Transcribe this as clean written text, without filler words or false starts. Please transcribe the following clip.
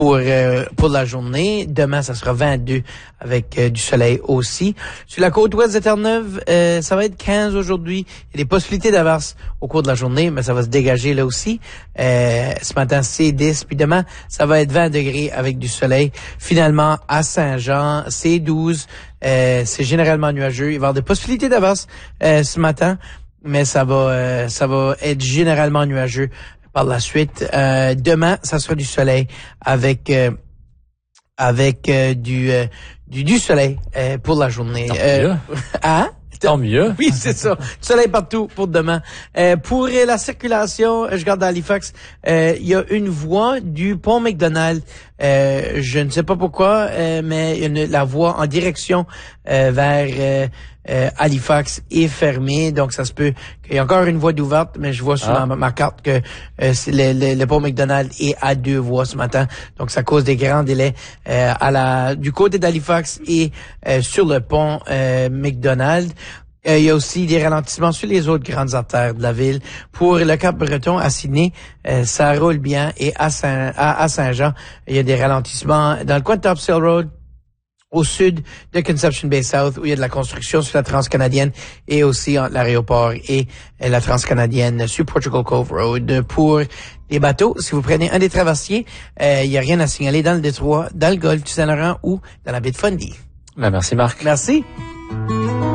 pour la journée. Demain, ça sera 22 avec du soleil aussi. Sur la côte ouest de Terre-Neuve, ça va être 15 aujourd'hui. Il y a des possibilités d'averse au cours de la journée, mais ça va se dégager là aussi. Ce matin, c'est 10. Puis demain, ça va être 20 degrés avec du soleil. Finalement, à Saint-Jean, c'est 12. C'est généralement nuageux. Il va y avoir des possibilités d'averse ce matin, mais ça va être généralement nuageux. Par la suite, demain, ça sera du soleil avec du soleil pour la journée. Tant mieux. Oui, c'est ça. Du soleil partout pour demain. Pour la circulation, je regarde à Halifax, il y a une voie du pont McDonald. Je ne sais pas pourquoi, mais la voie en direction vers Halifax est fermée. Donc, ça se peut qu'il y ait encore une voie d'ouverte, mais je vois sur ma carte que le pont McDonald est à 2 voies ce matin. Donc, ça cause des grands délais du côté d'Halifax et sur le pont McDonald. Il y a aussi des ralentissements sur les autres grandes artères de la ville. Pour le Cap-Breton à Sydney, ça roule bien. Et à Saint-Jean, il y a des ralentissements dans le coin de Topsail Road, au sud de Conception Bay South, où il y a de la construction sur la Transcanadienne et aussi entre l'aéroport et la Transcanadienne sur Portugal Cove Road. Pour les bateaux, si vous prenez un des traversiers, il n'y a rien à signaler dans le détroit, dans le golfe du Saint-Laurent ou dans la baie de Fundy. Merci Marc. Merci.